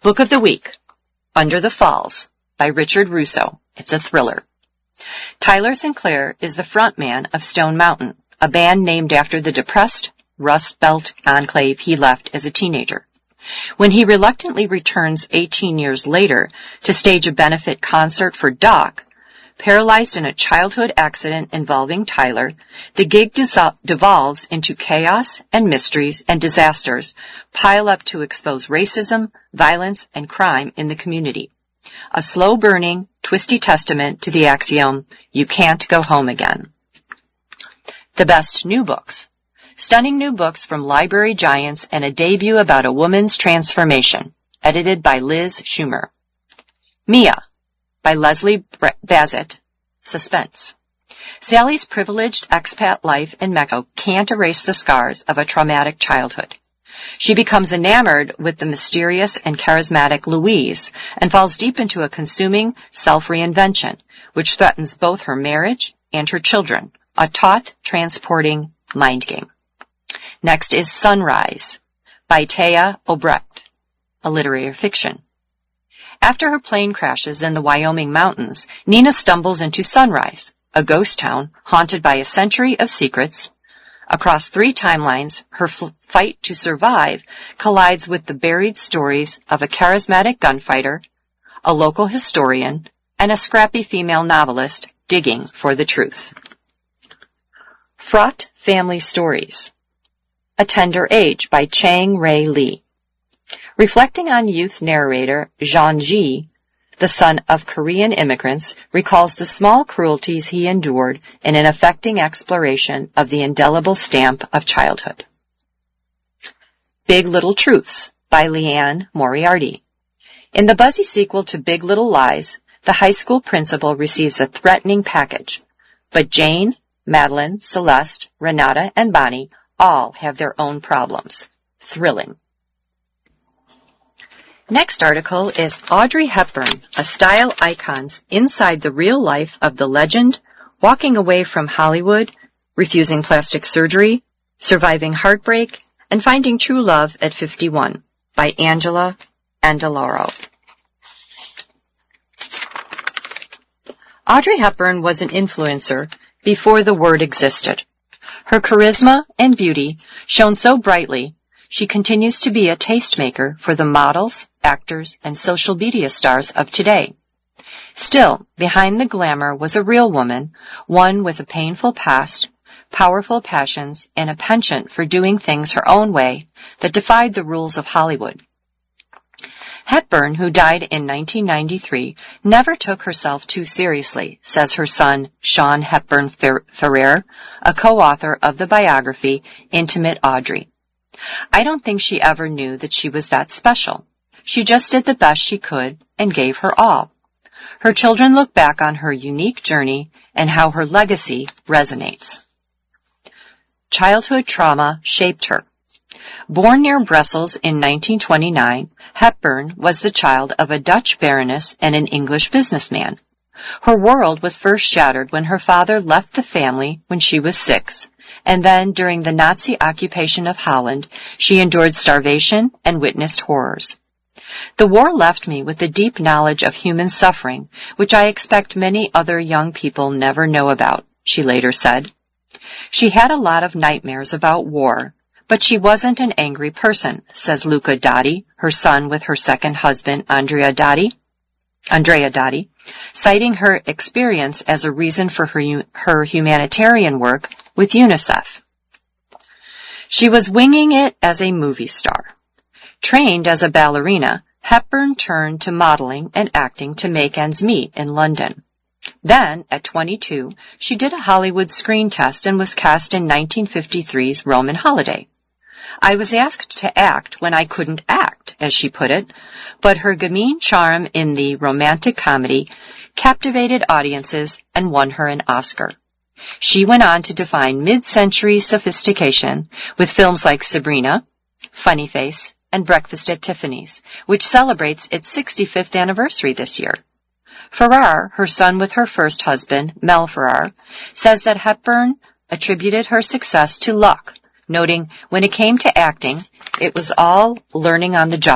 Book of the Week, Under the Falls, by Richard Russo. It's a thriller. Tyler Sinclair is the frontman of Stone Mountain, a band named after the depressed Rust Belt enclave he left as a teenager. When he reluctantly returns 18 years later to stage a benefit concert for Doc, paralyzed in a childhood accident involving Tyler, the gig devolves into chaos and mysteries and disasters pile up to expose racism, violence, and crime in the community. A slow-burning, twisty testament to the axiom, you can't go home again. The best new books. Stunning new books from library giants and a debut about a woman's transformation, edited by Liz Schumer. Mia, by Leslie Bassett, suspense. Sally's privileged expat life in Mexico can't erase the scars of a traumatic childhood. She becomes enamored with the mysterious and charismatic Louise and falls deep into a consuming self-reinvention, which threatens both her marriage and her children, a taut, transporting mind game. Next is Sunrise, by Taya Obrecht, a literary fiction. After her plane crashes in the Wyoming mountains, Nina stumbles into Sunrise, a ghost town haunted by a century of secrets. Across 3 timelines, her fight to survive collides with the buried stories of a charismatic gunfighter, a local historian, and a scrappy female novelist digging for the truth. Fraught Family Stories. A Tender Age, by Chang Ray Lee. Reflecting on youth narrator Jean Ji, the son of Korean immigrants, recalls the small cruelties he endured in an affecting exploration of the indelible stamp of childhood. Big Little Truths, by Leanne Moriarty. In the buzzy sequel to Big Little Lies, the high school principal receives a threatening package, but Jane, Madeline, Celeste, Renata, and Bonnie all have their own problems. Thrilling. Next article is Audrey Hepburn, a style icon's inside the real life of the legend, walking away from Hollywood, refusing plastic surgery, surviving heartbreak, and finding true love at 51, by Angela Andaloro. Audrey Hepburn was an influencer before the word existed. Her charisma and beauty shone so brightly, she continues to be a tastemaker for the models, actors, and social media stars of today. Still, behind the glamour was a real woman, one with a painful past, powerful passions, and a penchant for doing things her own way that defied the rules of Hollywood. Hepburn, who died in 1993, never took herself too seriously, says her son, Sean Hepburn Ferrer, a co-author of the biography Intimate Audrey. I don't think she ever knew that she was that special. She just did the best she could and gave her all. Her children look back on her unique journey and how her legacy resonates. Childhood trauma shaped her. Born near Brussels in 1929, Hepburn was the child of a Dutch baroness and an English businessman. Her world was first shattered when her father left the family when she was 6, and then during the Nazi occupation of Holland, she endured starvation and witnessed horrors. The war left me with a deep knowledge of human suffering, which I expect many other young people never know about, she later said. She had a lot of nightmares about war, but she wasn't an angry person, says Luca Dotti, her son with her second husband, Andrea Dotti, citing her experience as a reason for her humanitarian work with UNICEF. She was winging it as a movie star. Trained as a ballerina, Hepburn turned to modeling and acting to make ends meet in London. Then, at 22, she did a Hollywood screen test and was cast in 1953's Roman Holiday. I was asked to act when I couldn't act, as she put it, but her gamine charm in the romantic comedy captivated audiences and won her an Oscar. She went on to define mid-century sophistication with films like Sabrina, Funny Face, and Breakfast at Tiffany's, which celebrates its 65th anniversary this year. Ferrar, her son with her first husband, Mel Ferrar, says that Hepburn attributed her success to luck, noting when it came to acting, it was all learning on the job.